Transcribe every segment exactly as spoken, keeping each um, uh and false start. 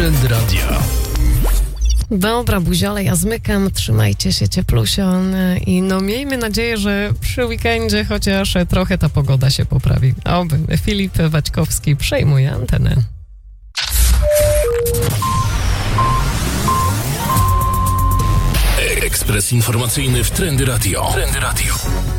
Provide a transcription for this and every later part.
Trend Radio. Dobra, buziole, ja zmykam, trzymajcie się cieplusion i no miejmy nadzieję, że przy weekendzie chociaż trochę ta pogoda się poprawi. Oby. Filip Waćkowski przejmuje antenę. Ekspres informacyjny w Trendy Radio. Trendy Radio.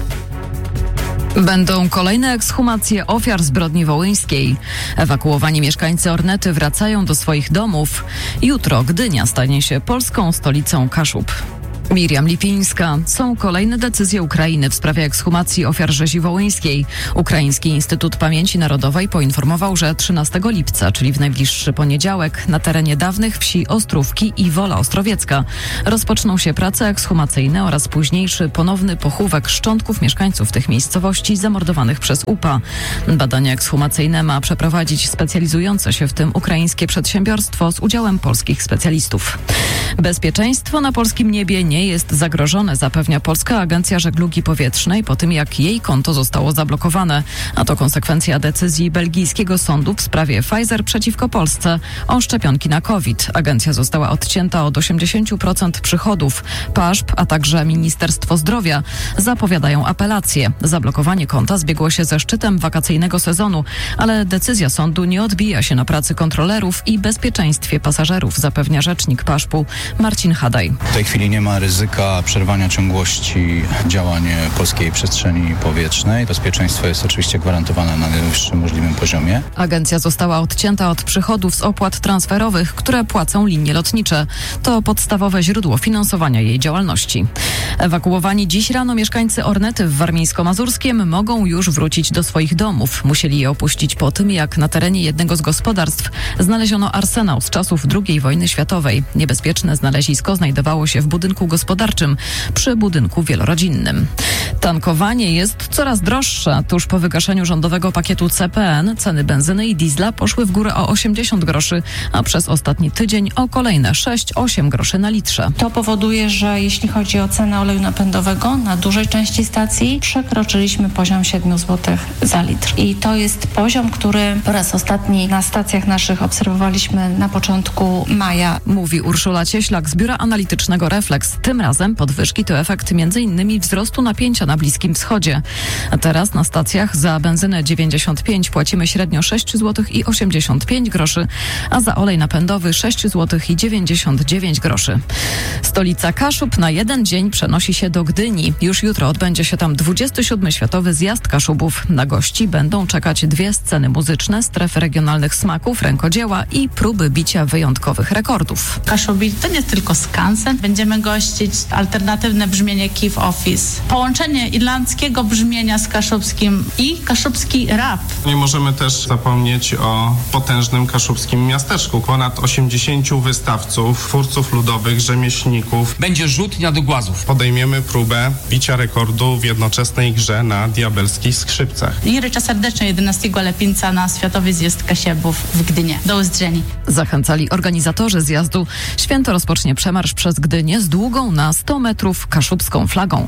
Będą kolejne ekshumacje ofiar zbrodni wołyńskiej. Ewakuowani mieszkańcy Ornety wracają do swoich domów. Jutro Gdynia stanie się polską stolicą Kaszub. Miriam Lipińska. Są kolejne decyzje Ukrainy w sprawie ekshumacji ofiar rzezi wołyńskiej. Ukraiński Instytut Pamięci Narodowej poinformował, że trzynastego lipca, czyli w najbliższy poniedziałek, na terenie dawnych wsi Ostrówki i Wola Ostrowiecka rozpoczną się prace ekshumacyjne oraz późniejszy ponowny pochówek szczątków mieszkańców tych miejscowości zamordowanych przez U P A. Badania ekshumacyjne ma przeprowadzić specjalizujące się w tym ukraińskie przedsiębiorstwo z udziałem polskich specjalistów. Bezpieczeństwo na polskim niebie nie jest zagrożone, zapewnia Polska Agencja Żeglugi Powietrznej po tym, jak jej konto zostało zablokowane. A to konsekwencja decyzji belgijskiego sądu w sprawie Pfizer przeciwko Polsce o szczepionki na COVID. Agencja została odcięta od osiemdziesiąt procent przychodów. P A Ż P, a także Ministerstwo Zdrowia zapowiadają apelację. Zablokowanie konta zbiegło się ze szczytem wakacyjnego sezonu, ale decyzja sądu nie odbija się na pracy kontrolerów i bezpieczeństwie pasażerów, zapewnia rzecznik P A Ż P-u Marcin Hadaj. W tej chwili nie ma ryzyka przerwania ciągłości działań polskiej przestrzeni powietrznej. Bezpieczeństwo jest oczywiście gwarantowane na najwyższym możliwym poziomie. Agencja została odcięta od przychodów z opłat transferowych, które płacą linie lotnicze. To podstawowe źródło finansowania jej działalności. Ewakuowani dziś rano mieszkańcy Ornety w Warmińsko-Mazurskiem mogą już wrócić do swoich domów. Musieli je opuścić po tym, jak na terenie jednego z gospodarstw znaleziono arsenał z czasów drugiej wojny światowej. Niebezpieczne znalezisko znajdowało się w budynku gospodarczym przy budynku wielorodzinnym. Tankowanie jest coraz droższe. Tuż po wygaszeniu rządowego pakietu C P N ceny benzyny i diesla poszły w górę o osiemdziesiąt groszy, a przez ostatni tydzień o kolejne sześć osiem groszy na litrze. To powoduje, że jeśli chodzi o cenę oleju napędowego, na dużej części stacji przekroczyliśmy poziom siedem złotych za litr. I to jest poziom, który po raz ostatni na stacjach naszych obserwowaliśmy na początku maja. Mówi Urszula Cieślak z Biura Analitycznego Reflex. Tym razem podwyżki to efekt między innymi wzrostu napięcia na Bliskim Wschodzie. A teraz na stacjach za benzynę dziewięćdziesiąt pięć płacimy średnio sześć złotych i osiemdziesiąt pięć groszy, a za olej napędowy sześć złotych i dziewięćdziesiąt dziewięć groszy. Stolica Kaszub na jeden dzień przenosi się do Gdyni. Już jutro odbędzie się tam dwudziesty siódmy Światowy Zjazd Kaszubów. Na gości będą czekać dwie sceny muzyczne, strefy regionalnych smaków, rękodzieła i próby bicia wyjątkowych rekordów. Kaszubi to nie tylko skansen. Będziemy gościć alternatywne brzmienie Kiev Office. Połączenie irlandzkiego brzmienia z kaszubskim i kaszubski rap. Nie możemy też zapomnieć o potężnym kaszubskim miasteczku. Ponad osiemdziesięciu wystawców, twórców ludowych, rzemieślników. Będzie rzutnia do głazów. Podejmiemy próbę bicia rekordu w jednoczesnej grze na diabelskich skrzypcach. I ryczę serdecznie jedenastego lipca na Światowy Zjazd Kasiebów w Gdynie. Do usłyszenia. Zachęcali organizatorzy zjazdu. Święto rozpocznie przemarsz przez Gdynię z długą na sto metrów kaszubską flagą.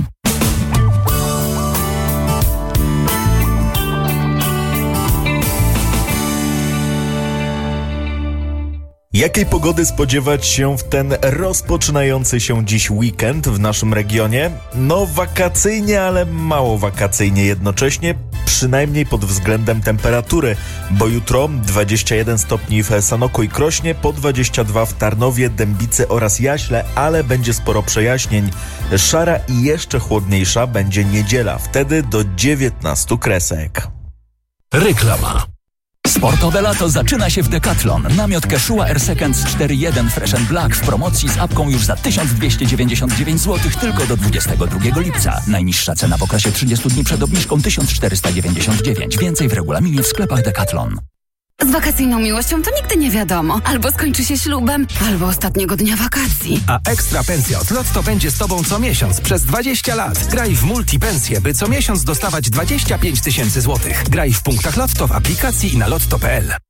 Jakiej pogody spodziewać się w ten rozpoczynający się dziś weekend w naszym regionie? No wakacyjnie, ale mało wakacyjnie jednocześnie, przynajmniej pod względem temperatury, bo jutro dwadzieścia jeden stopni w Sanoku i Krośnie, po dwadzieścia dwa w Tarnowie, Dębicy oraz Jaśle, ale będzie sporo przejaśnień. Szara i jeszcze chłodniejsza będzie niedziela, wtedy do dziewiętnastu kresek. Reklama. Sportowe lato zaczyna się w Decathlon. Namiot Quechua Air Seconds cztery jeden Fresh and Black w promocji z apką już za tysiąc dwieście dziewięćdziesiąt dziewięć złotych tylko do dwudziestego drugiego lipca. Najniższa cena w okresie trzydziestu dni przed obniżką tysiąc czterysta dziewięćdziesiąt dziewięć. Więcej w regulaminie w sklepach Decathlon. Z wakacyjną miłością to nigdy nie wiadomo. Albo skończy się ślubem, albo ostatniego dnia wakacji. A ekstra pensja od Lotto będzie z Tobą co miesiąc przez dwadzieścia lat. Graj w multipensję, by co miesiąc dostawać dwadzieścia pięć tysięcy złotych. Graj w punktach Lotto w aplikacji i na lotto kropka p l.